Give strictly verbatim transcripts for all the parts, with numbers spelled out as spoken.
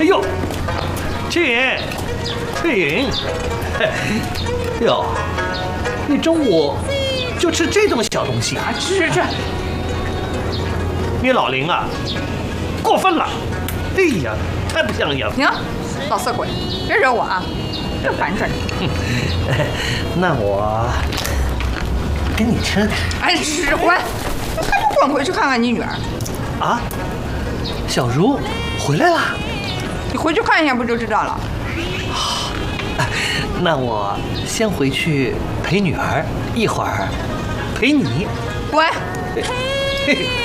哎呦，青云，青云，哟，你中午就吃这种小东西啊？ 吃吃吃！ 你老林啊，过分了！哎呀，太不像样了！ 行，老色鬼，别惹我啊！别烦着你。 那我给你吃点。 哎，使唤！你赶紧滚回去看看你女儿。 啊，小茹回来了。 你回去看一下不就知道了？ 好，那我先回去陪女儿，一会儿陪你。 滚！ 嘿嘿。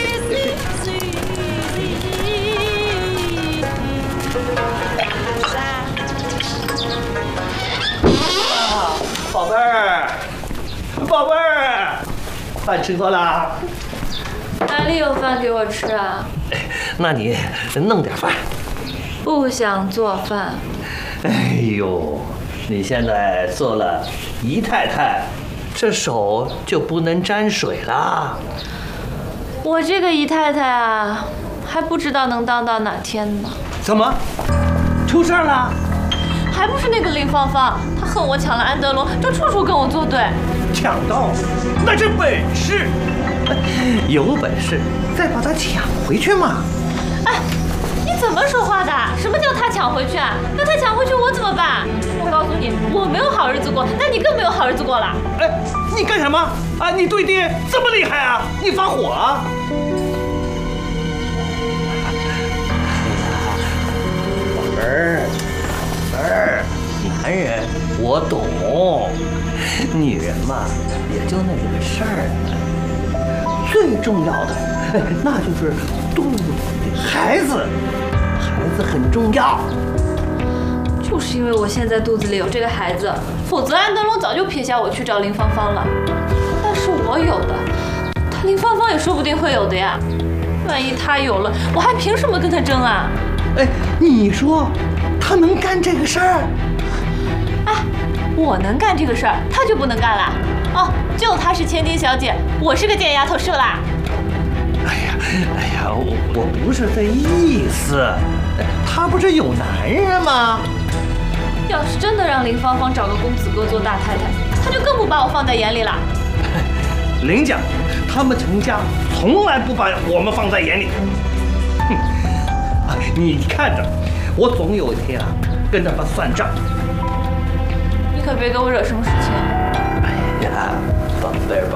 啊，宝贝儿，宝贝儿，饭吃过了？ 哪里有饭给我吃啊？ 那你弄点饭。 不想做饭。 哎呦，你现在做了姨太太，这手就不能沾水了。 我这个姨太太啊，还不知道能当到哪天呢。 怎么，出事了？ 还不是那个林芳芳，她恨我抢了安德龙，就处处跟我作对。 抢到，那是本事，有本事再把它抢回去嘛。 哎，你怎么说话的？什么叫他抢回去啊？那他抢回去我怎么办？我告诉你，我没有好日子过，那你更没有好日子过了。 哎，你干什么啊？你对爹这么厉害啊？你发火啊？宝贝儿，宝贝儿，男人我懂，女人嘛也就那个事儿。最重要的，那就是肚子里的孩子，孩子很重要。 就是因为我现在肚子里有这个孩子，否则安德龙早就撇下我去找林芳芳了。但是我有的，他林芳芳也说不定会有的呀。万一他有了，我还凭什么跟他争啊？ 哎，你说他能干这个事儿？ 哎，我能干这个事儿，他就不能干了？哦，就她是千金小姐，我是个贱丫头，是不啦？ 哎呀，哎呀，我我不是这意思，他不是有男人吗？ 要是真的让林芳芳找个公子哥做大太太，他就更不把我放在眼里了。 林家，他们陈家从来不把我们放在眼里。哼，啊，你看着，我总有一天啊，跟他们算账。 你可别给我惹什么事情。 哎呀，宝贝儿。